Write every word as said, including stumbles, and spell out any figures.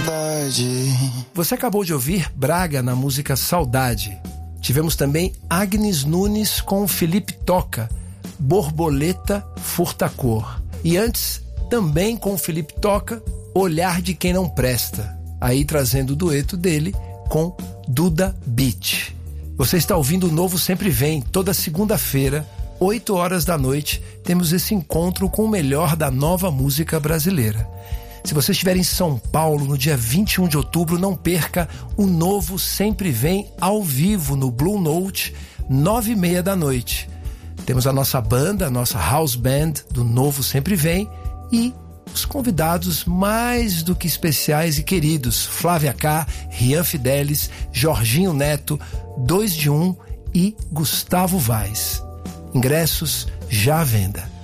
saudade. Você acabou de ouvir Braga na música Saudade. Tivemos também Agnes Nunes com Felipe Toca, Borboleta Furtacor. E antes, também com Felipe Toca, Olhar de Quem Não Presta. Aí trazendo o dueto dele com Duda Beat. Você está ouvindo o Novo Sempre Vem, toda segunda-feira, oito horas da noite, temos esse encontro com o melhor da nova música brasileira. Se você estiver em São Paulo no dia vinte e um de outubro, não perca o Novo Sempre Vem ao vivo no Blue Note, nove e meia da noite. Temos a nossa banda, a nossa house band do Novo Sempre Vem e os convidados mais do que especiais e queridos, Flávia K, Rian Fidelis, Jorginho Neto, dois de um e Gustavo Vaz. Ingressos já à venda.